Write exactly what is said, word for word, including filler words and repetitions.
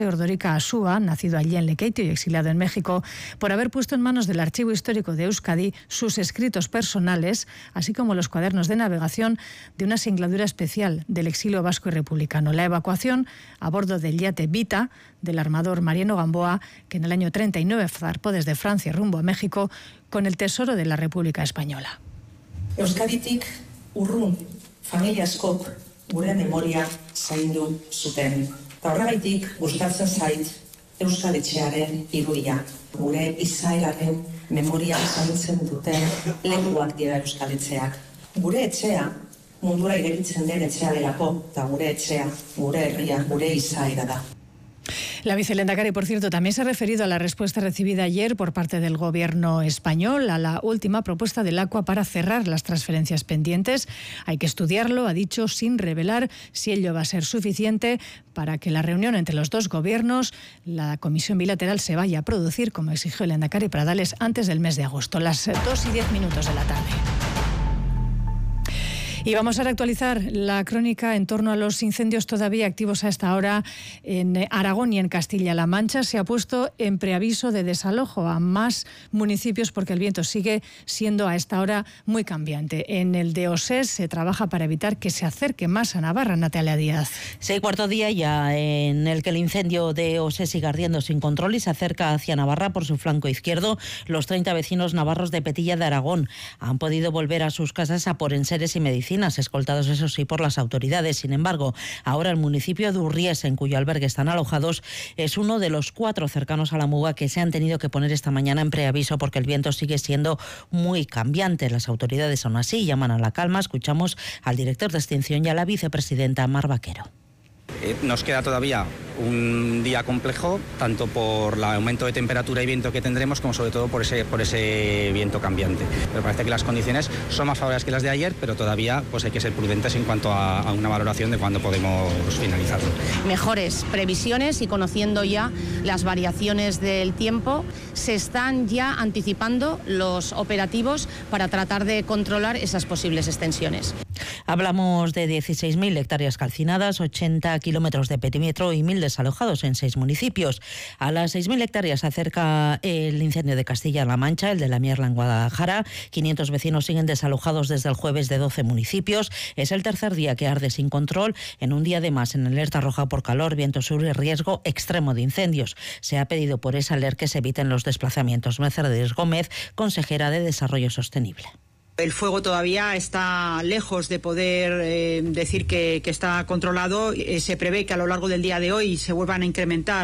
Ordorika Asúa, nacido allí en Lekeitio y exiliado en México, por haber puesto en manos del Archivo Histórico de Euskadi sus escritos personales, así como los cuadernos de navegación de una singladura especial del exilio vasco y republicano. La evacuación a bordo del yate Vita del armador Mariano Gamboa, que en el año treinta y nueve zarpó desde Francia rumbo a México con el tesoro de la República Española. Euskaditik urrun familia askok gure memoria zaindu zuten. Eta horregaitik gustatzen zait Euskal Etxearen irudia. Gure izaeraren memoria zaintzen duten lekuak dira Euskal Etxeak. Gure etxea mundura irekitzen den etxea delako, eta gure etxea, gure herria, gure izaera da. La vicelehendakari, por cierto, también se ha referido a la respuesta recibida ayer por parte del Gobierno español a la última propuesta del ACUA para cerrar las transferencias pendientes. Hay que estudiarlo, ha dicho, sin revelar si ello va a ser suficiente para que la reunión entre los dos gobiernos, la comisión bilateral, se vaya a producir, como exigió el lehendakari Pradales, antes del mes de agosto, las dos y diez minutos de la tarde. Y vamos a actualizar la crónica en torno a los incendios todavía activos a esta hora en Aragón y en Castilla-La Mancha. Se ha puesto en preaviso de desalojo a más municipios porque el viento sigue siendo a esta hora muy cambiante. En el de Osés se trabaja para evitar que se acerque más a Navarra. Natalia Díaz. Sí, cuarto día ya en el que el incendio de Osés sigue ardiendo sin control y se acerca hacia Navarra por su flanco izquierdo. Los treinta vecinos navarros de Petilla de Aragón han podido volver a sus casas a por enseres y medicinas, escoltados eso sí por las autoridades. Sin embargo, ahora el municipio de Urries, en cuyo albergue están alojados, es uno de los cuatro cercanos a la Muga que se han tenido que poner esta mañana en preaviso porque el viento sigue siendo muy cambiante. Las autoridades aún así llaman a la calma. Escuchamos al director de extinción y a la vicepresidenta Mar Vaquero. Nos queda todavía un día complejo, tanto por el aumento de temperatura y viento que tendremos, como sobre todo por ese, por ese viento cambiante. Me parece que las condiciones son más favorables que las de ayer, pero todavía pues hay que ser prudentes en cuanto a, a una valoración de cuándo podemos finalizarlo. Mejores previsiones y conociendo ya las variaciones del tiempo, se están ya anticipando los operativos para tratar de controlar esas posibles extensiones. Hablamos de dieciséis mil hectáreas calcinadas, ochenta kilómetros de perímetro y mil desalojados en seis municipios. A las seis mil hectáreas se acerca el incendio de Castilla-La Mancha, el de la Mierla en Guadalajara. quinientos vecinos siguen desalojados desde el jueves de doce municipios. Es el tercer día que arde sin control, en un día además en alerta roja por calor, viento sur y riesgo extremo de incendios. Se ha pedido por esa alerta que se eviten los desplazamientos. Mercedes Gómez, consejera de Desarrollo Sostenible. El fuego todavía está lejos de poder eh, decir que, que está controlado. Eh, se prevé que a lo largo del día de hoy se vuelvan a incrementar